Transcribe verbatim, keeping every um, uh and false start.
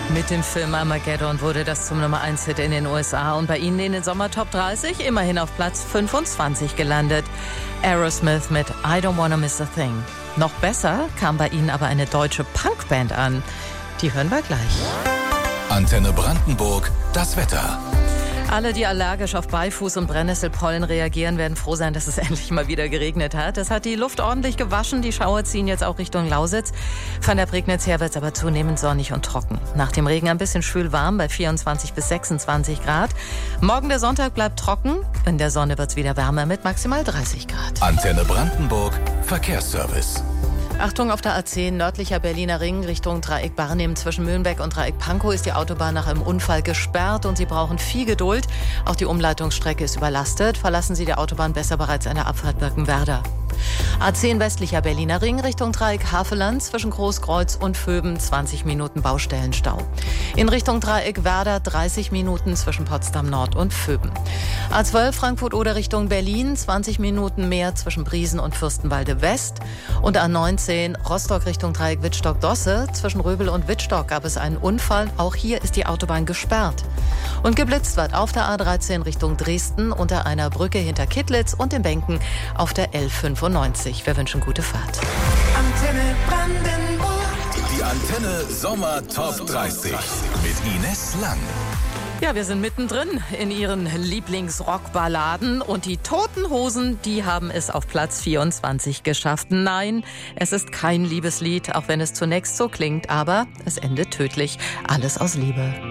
Mit dem Film Armageddon wurde das zum Nummer eins Hit in den U S A und bei Ihnen in den Sommer-Top dreißig immerhin auf Platz fünfundzwanzig gelandet. Aerosmith mit I Don't Wanna Miss a Thing. Noch besser kam bei Ihnen aber eine deutsche Punkband an. Die hören wir gleich. Antenne Brandenburg, das Wetter. Alle, die allergisch auf Beifuß und Brennnesselpollen reagieren, werden froh sein, dass es endlich mal wieder geregnet hat. Es hat die Luft ordentlich gewaschen. Die Schauer ziehen jetzt auch Richtung Lausitz. Von der Prignitz her wird es aber zunehmend sonnig und trocken. Nach dem Regen ein bisschen schwül warm bei vierundzwanzig bis sechsundzwanzig Grad. Morgen der Sonntag bleibt trocken. In der Sonne wird es wieder wärmer mit maximal dreißig Grad. Antenne Brandenburg, Verkehrsservice. Achtung, auf der A zehn nördlicher Berliner Ring Richtung Dreieck Barnim zwischen Mühlenbeck und Dreieck Pankow ist die Autobahn nach einem Unfall gesperrt und Sie brauchen viel Geduld. Auch die Umleitungsstrecke ist überlastet. Verlassen Sie die Autobahn besser bereits an der Abfahrt Birkenwerder. A zehn westlicher Berliner Ring Richtung Dreieck Haveland zwischen Großkreuz und Vöben zwanzig Minuten Baustellenstau. In Richtung Dreieck Werder dreißig Minuten zwischen Potsdam Nord und Vöben. A zwölf Frankfurt oder Richtung Berlin zwanzig Minuten mehr zwischen Briesen und Fürstenwalde West. Und A neunzehn Rostock Richtung Dreieck Wittstock-Dosse zwischen Röbel und Wittstock gab es einen Unfall. Auch hier ist die Autobahn gesperrt. Und geblitzt wird auf der A dreizehn Richtung Dresden unter einer Brücke hinter Kittlitz und den Bänken auf der L fünfundneunzig. Wir wünschen gute Fahrt. Antenne Brandenburg. Die Antenne Sommer Top dreißig mit Ines Lang. Ja, wir sind mittendrin in Ihren Lieblingsrockballaden und die Toten Hosen, die haben es auf Platz vierundzwanzig geschafft. Nein, es ist kein Liebeslied, auch wenn es zunächst so klingt, aber es endet tödlich. Alles aus Liebe.